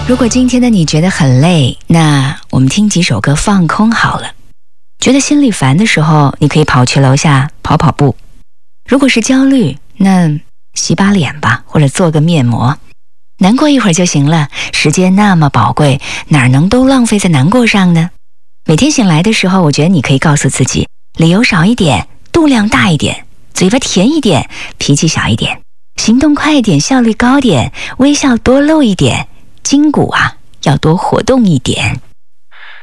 如果今天的你觉得很累，那我们听几首歌放空好了。觉得心里烦的时候，你可以跑去楼下跑跑步。如果是焦虑，那洗把脸吧，或者做个面膜。难过一会儿就行了，时间那么宝贵，哪能都浪费在难过上呢？每天醒来的时候，我觉得你可以告诉自己，理由少一点，度量大一点，嘴巴甜一点，脾气小一点，行动快一点，效率高点，微笑多露一点，筋骨要多活动一点。